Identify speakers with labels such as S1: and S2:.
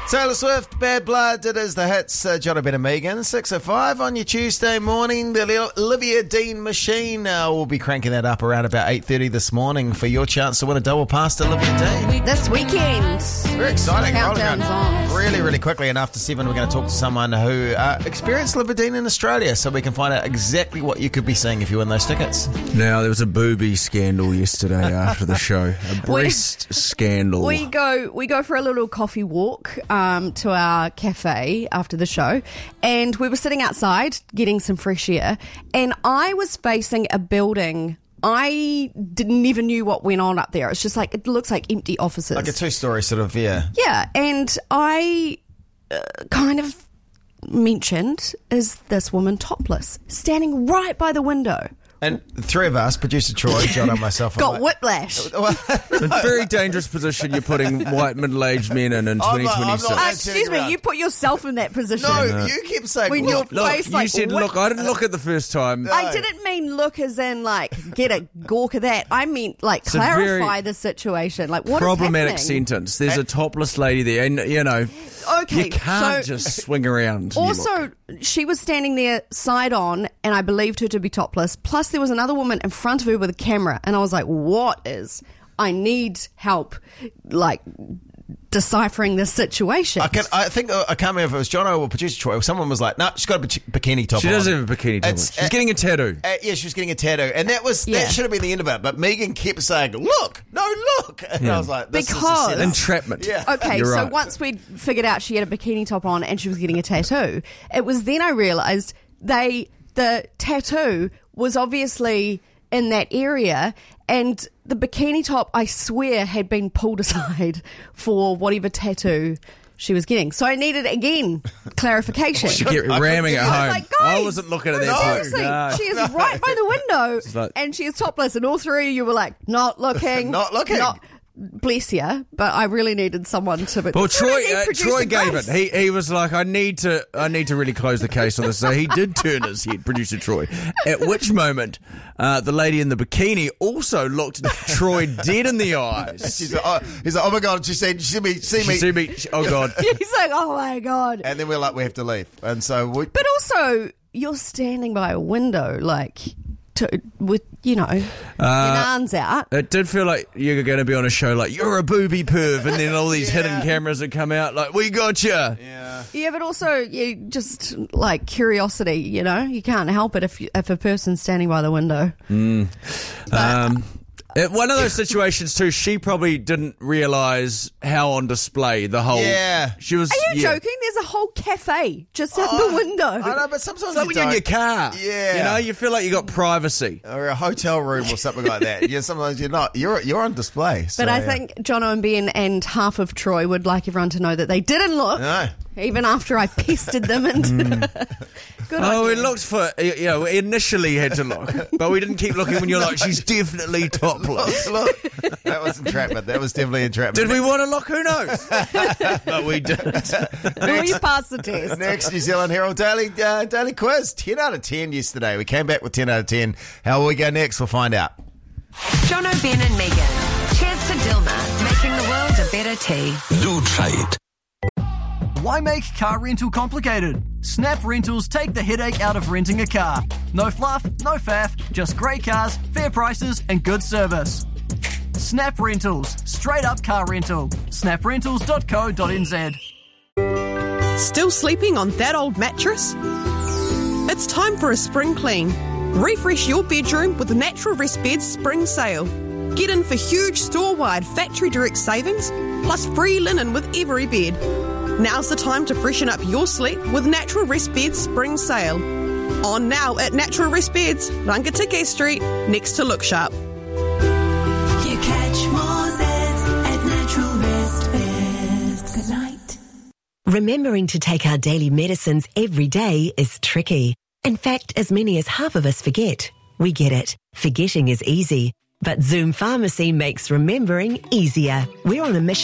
S1: Taylor Swift, Bad Blood, it is the hits, Jono, Ben and Megan, 6:05 on your Tuesday morning. The Olivia Dean machine will be cranking that up around about 8:30 this morning for your chance to win a double pass to Olivia Dean.
S2: This weekend.
S1: Very exciting.
S2: Countdown's on.
S1: Really, really quickly. And after 7, we're going to talk to someone who experienced Olivia Dean in Australia, so we can find out exactly what you could be seeing if you win those tickets.
S3: Now, there was a booby scandal yesterday after the show. A breast scandal.
S2: We go for a little coffee walk to our cafe after the show, and we were sitting outside getting some fresh air, and I was facing a building. I never knew what went on up there. It's just like, it looks like empty offices.
S1: Like a 2-story sort of, yeah.
S2: Yeah, and I kind of mentioned, is this woman topless, standing right by the window?
S1: And the three of us, producer Troy, John and myself,
S2: got whiplash.
S3: A very dangerous position you're putting white middle-aged men in 2026.
S2: Excuse me, you put yourself in that position.
S1: No, you keep saying,
S2: when your face
S3: you
S2: like
S3: said, look, I didn't look at the first time.
S2: No. I didn't mean look as in like get a gawk of that. I meant like
S3: It's
S2: clarify the situation. Like what
S3: problematic
S2: is happening?
S3: sentence. There's a topless lady there, and
S2: Okay,
S3: you can't
S2: so
S3: just swing around.
S2: Also, she was standing there side on, and I believed her to be topless. Plus, there was another woman in front of her with a camera, and I was like, "What is? I need help." Like deciphering this situation.
S1: I can't remember if it was John or producer Troy. Someone was like, "No, she's got a bikini top on."
S3: She doesn't have a bikini top on. She's getting a tattoo.
S1: Yeah, she was getting a tattoo, and that should have been the end of it. But Megan kept saying, "Look, look," and I was like, "This
S2: because
S1: is a
S3: entrapment."
S1: Yeah.
S2: Okay,
S3: You're
S2: so
S3: right.
S2: once we'd figured out she had a bikini top on and she was getting a tattoo, it was then I realised the tattoo was obviously in that area, and the bikini top, I swear, had been pulled aside for whatever tattoo she was getting. So I needed, again, clarification.
S3: She kept ramming it
S2: I was
S3: home.
S2: like, guys,
S3: I wasn't looking at that
S2: seriously,
S3: point. No.
S2: she is right by the window,
S3: like,
S2: and she is topless, and all three of you were like, not looking.
S1: Not looking.
S2: Bless you, but I really needed someone to.
S3: Well, Troy gave it. He was like, I need to really close the case on this. So he did turn his head, producer Troy. At which moment, the lady in the bikini also looked Troy dead in the eyes.
S1: He's like, "Oh my god!" She said, "See me."
S3: Oh god.
S2: He's like, "Oh my god!"
S1: And then we're like, "We have to leave." And so we.
S2: But also, you're standing by a window, like with your arms out.
S3: It did feel like you're going to be on a show like, "You're a booby perv," and then all these hidden cameras would come out like, "We got you."
S2: Yeah, but also you just like curiosity. You can't help it if a person's standing by the window.
S3: One of those situations too, she probably didn't realise how on display the whole...
S1: Yeah.
S3: She was...
S2: Are you joking? There's a whole cafe just out the window.
S1: I know, but sometimes
S3: It's like when you're in your car.
S1: Yeah.
S3: You feel like you got privacy.
S1: Or a hotel room or something like that. Yeah, sometimes you're not. You're on display. So,
S2: But I think Jono and Ben and half of Troy would like everyone to know that they didn't look.
S1: No.
S2: Even after I pestered them into... Good on
S3: We
S2: you.
S3: looked for... we initially had to look, but we didn't keep looking when you're like, she's definitely topless.
S1: Look, that was entrapment. That was definitely entrapment.
S3: Did we want to look? Who knows? But we didn't.
S2: Will you pass the test?
S1: Next, New Zealand Herald Daily quiz. 10 out of 10 yesterday. We came back with 10 out of 10. How will we go next? We'll find out.
S4: Jono, Ben and Megan. Cheers to Dilma, making the world a better tea.
S5: Do try it.
S6: Why make car rental complicated? Snap Rentals take the headache out of renting a car. No fluff, no faff, just great cars, fair prices and good service. Snap Rentals, straight up car rental. snaprentals.co.nz.
S7: Still sleeping on that old mattress? It's time for a spring clean. Refresh your bedroom with the Natural Rest Beds Spring Sale. Get in for huge store-wide factory direct savings, plus free linen with every bed. Now's the time to freshen up your sleep with Natural Rest Beds Spring Sale. On now at Natural Rest Beds, Rangatike Street, next to Look Sharp.
S8: You catch more zeds at Natural Rest Beds. Good night.
S9: Remembering to take our daily medicines every day is tricky. In fact, as many as half of us forget. We get it. Forgetting is easy. But Zoom Pharmacy makes remembering easier. We're on a mission